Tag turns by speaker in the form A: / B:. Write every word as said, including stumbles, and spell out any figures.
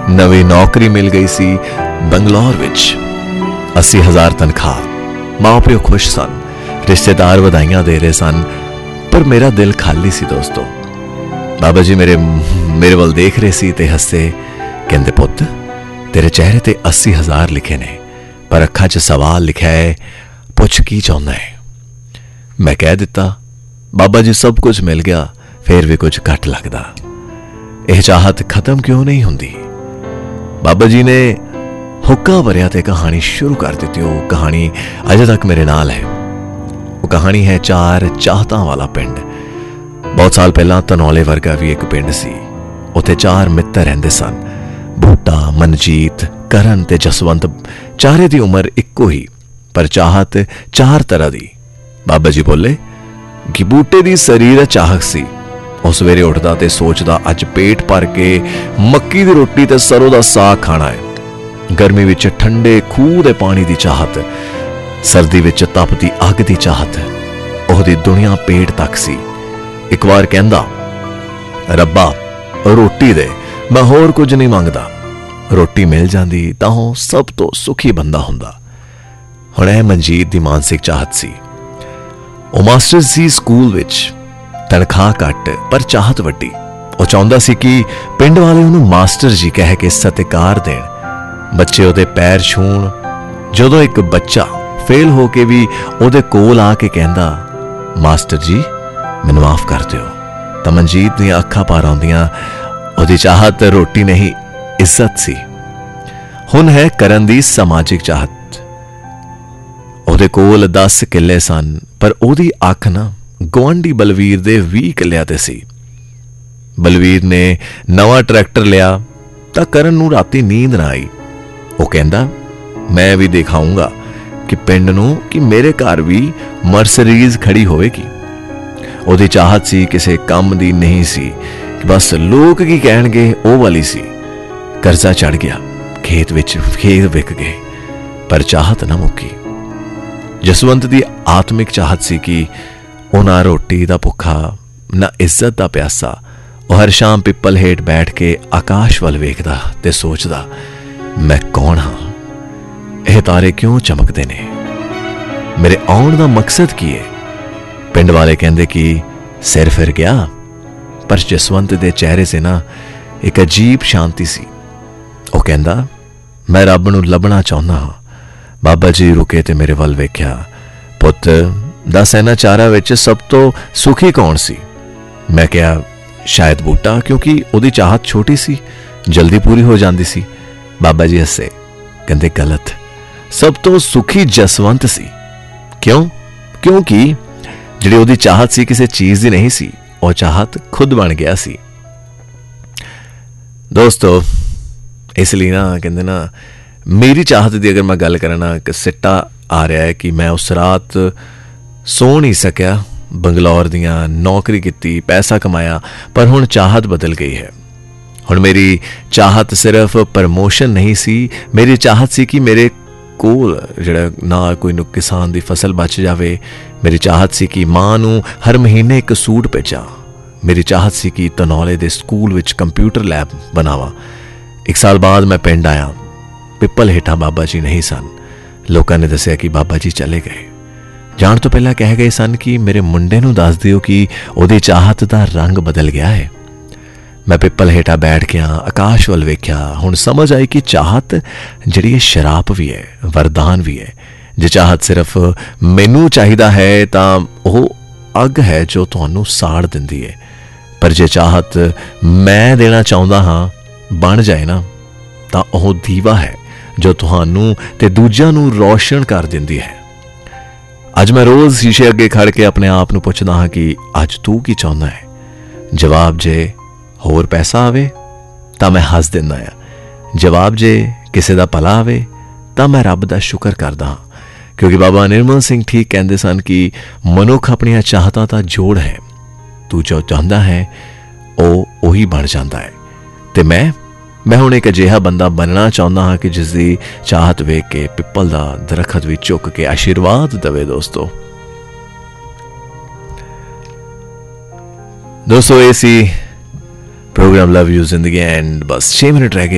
A: नवी नौकरी मिल गई सी बंगलौर विच। अस्सी हज़ार तनख्वाह। माँ प्यो खुश सन, रिश्तेदार वधाइयां दे रहे सन, पर मेरा दिल खाली सी दोस्तों। बाबा जी मेरे मेरे वल देख रहे सी ते हस्से, कहंदे पुत्त तेरे चेहरे ते अस्सी हज़ार लिखे ने, पर अखां च सवाल लिखा है, पुछ की चाहुंदा है। मैं कह दिता बाबा जी सब कुछ मिल गया फिर भी कुछ घट लगदा, यह चाहत खत्म क्यों नहीं हुंदी। बाबा जी ने हुक्का भरिया ते कहानी शुरू कर दी। वो कहानी अजे तक मेरे नाल है। वो कहानी है चार चाहतां वाला पिंड। बहुत साल पहला धनौले वर्गा भी एक पिंड सी। उत्थे चार मित्र रहिंदे सन, बूटा, मनजीत, करण ते जसवंत। चारे दी उम्र इक्को ही, पर चाहत चार तरह दी। बाबा जी बोले कि बूटे दी शरीर चाहक सी। ਉਹ ਸਵੇਰੇ ਉੱਠਦਾ ਤੇ ਸੋਚਦਾ ਅੱਜ ਪੇਟ ਭਰ ਕੇ ਮੱਕੀ ਦੀ ਰੋਟੀ ਤੇ ਸਰੋਂ ਦਾ ਸਾਗ ਖਾਣਾ ਹੈ। ਗਰਮੀ ਵਿੱਚ ਠੰਡੇ ਖੂਹ ਦੇ ਪਾਣੀ ਦੀ ਚਾਹਤ, ਸਰਦੀ ਵਿੱਚ ਤਪਦੀ ਅੱਗ ਦੀ ਚਾਹਤ। ਉਹਦੀ ਦੁਨੀਆ ਪੇਟ ਤੱਕ ਸੀ। ਇੱਕ ਵਾਰ ਕਹਿੰਦਾ, ਰੱਬਾ ਰੋਟੀ ਦੇ, ਮੈਂ ਹੋਰ ਕੁਝ ਨਹੀਂ ਮੰਗਦਾ। ਰੋਟੀ ਮਿਲ ਜਾਂਦੀ ਤਾਂ ਉਹ ਸਭ ਤੋਂ ਸੁਖੀ ਬੰਦਾ ਹੁੰਦਾ। ਹੁਣ ਇਹ ਮਨਜੀਤ ਦੀ ਮਾਨਸਿਕ ਚਾਹਤ ਸੀ। ਉਹ ਮਾਸਟਰ ਸੀ ਸਕੂਲ ਵਿੱਚ, तनख्वाह घट पर चाहत वड्डी। वो चाहता सी कि पिंड वाले उन्होंने मास्टर जी कह के सत्कार देण, बच्चे उहदे पैर छूण। जदों एक बच्चा फेल हो के भी उहदे कोल आके कहंदा, मास्टर जी मैनूं माफ कर दिओ, तां मनजीत दीआं अखां पार आउंदियां। उहदी चाहत रोटी नहीं इज्जत सी। हुण है करन दी समाजिक चाहत। उहदे कोल दस किले सन, पर उहदी अख ना गुआंढी बलवीर दे ਵੀਹ किलियां ते सी। बलवीर ने नवा ट्रैक्टर लिया तो करन नूं राती नींद ना आई। वो कहंदा, मैं भी दिखाऊंगा कि पिंड नूं कि मेरे घर भी मर्सरीज खड़ी होवेगी। उहदी चाहत सी किसे काम दी नहीं सी, बस लोग की कहणगे ओह वाली सी। कर्जा चढ़ गया, खेत विच खेत विक गए, पर चाहत ना मुक्की। जसवंत दी आत्मिक चाहत सी कि ਉਹ ਨਾ ਰੋਟੀ ਦਾ ਭੁੱਖਾ ਨਾ ਇੱਜ਼ਤ ਦਾ ਪਿਆਸਾ। ਉਹ ਹਰ ਸ਼ਾਮ ਪਿੱਪਲ ਹੇਠ ਬੈਠ ਕੇ ਆਕਾਸ਼ ਵੱਲ ਵੇਖਦਾ ਤੇ ਸੋਚਦਾ, ਮੈਂ ਕੌਣ ਹਾਂ, ਇਹ ਤਾਰੇ ਕਿਉਂ ਚਮਕਦੇ ਨੇ, ਮੇਰੇ ਆਉਣ ਦਾ ਮਕਸਦ ਕੀ ਹੈ। ਪਿੰਡ ਵਾਲੇ ਕਹਿੰਦੇ ਕਿ ਸਿਰ ਫਿਰ ਗਿਆ, ਪਰ ਜਸਵੰਤ ਦੇ ਚਿਹਰੇ ਸੇ ਨਾ ਇੱਕ ਅਜੀਬ ਸ਼ਾਂਤੀ ਸੀ। ਉਹ ਕਹਿੰਦਾ, ਮੈਂ ਰੱਬ ਨੂੰ ਲੱਭਣਾ ਚਾਹੁੰਦਾ ਹਾਂ। ਬਾਬਾ ਜੀ ਰੁਕੇ ਤੇ ਮੇਰੇ ਵੱਲ ਵੇਖਿਆ। ਪੁੱਤ दस इन्हां चारां विच सब तो सुखी कौन सी? मैं कहा शायद बूटा, क्योंकि उहदी चाहत छोटी सी, जल्दी पूरी हो जाती सी। बाबा जी हसे, कहंदे गलत, सब तो सुखी जसवंत सी। क्यों? क्योंकि जिहड़ी उहदी चाहत सी किसी चीज़ दी नहीं सी, वह चाहत खुद बन गया सी। दोस्तों इसलिए ना कहंदे ना, मेरी चाहत की अगर मैं गल करा ना, कि सिट्टा आ रहा है कि मैं उस रात सो नहीं सकिया। बंगलौर दियां नौकरी की, पैसा कमाया, पर हुण चाहत बदल गई है। हुण मेरी चाहत सिर्फ प्रमोशन नहीं सी, मेरी चाहत सी कि मेरे कोल जिहड़ा ना कोई किसान दी फसल बच जावे। मेरी चाहत सी कि मां नूं हर महीने एक सूट भेजा। मेरी चाहत सी कि धनौले दे स्कूल विच कंप्यूटर लैब बनावा। एक साल बाद मैं पिंड आया। पिपल हेठा बाबा जी नहीं सन। लोगों ने दस्सिया कि बाबा जी चले गए। जाण तो पहला कह गए सन कि मेरे मुंडे नूं दस दिओ कि उहदी चाहत दा रंग बदल गया है। मैं पिपल हेठा बैठ गया, आकाश वल वेख्या। हुण समझ आई कि चाहत जिहड़ी शराब भी है, वरदान भी है। जे चाहत सिर्फ मैनू चाहिदा है तां ओह अग है जो तुहानू साड़ दिंदी है, पर जे चाहत मैं देना चाहुंदा हां बन जाए ना, तां ओह दीवा है जो तुहानू ते दूजिआं नू रोशन कर दिंदी है। अज मैं रोज़ शीशे अगे खड़ के अपने आप नू पुछदा हां कि अज तू की चाहुंदा है। जवाब जे होर पैसा आवे तां मैं हस दिंदा आ। जवाब जे किसी दा भला आवे तां मैं रब दा शुकर करदा हां, क्योंकि बाबा निर्मल सिंह ठीक कहंदे सन कि मनुख अपनियां चाहतां दा जोड़ है। तू जो चाहुंदा है ओह ओही बन जांदा है। ते मैं मैं हुण एक अजिहा बंदा बनना चाहुंदा हां कि जिसदी चाहत वेख के पिपल दा दरखत भी झुक के आशीर्वाद देवे। दोस्तों दोस्तों ये सी प्रोग्राम लव यू जिंदगी एंड बस छह मिनट रह गए।